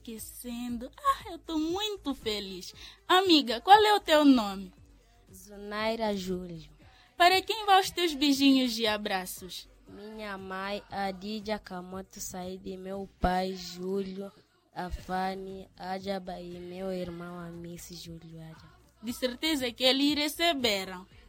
Esquecendo. Eu tô muito feliz. Amiga, qual é o teu nome? Zunaira Júlio. Para quem vai os teus beijinhos e abraços? Minha mãe, Adídia Camoto Said, meu pai, Júlio, Afani, Adjaba e meu irmão, Amici Júlio Adjaba. De certeza que eles receberam.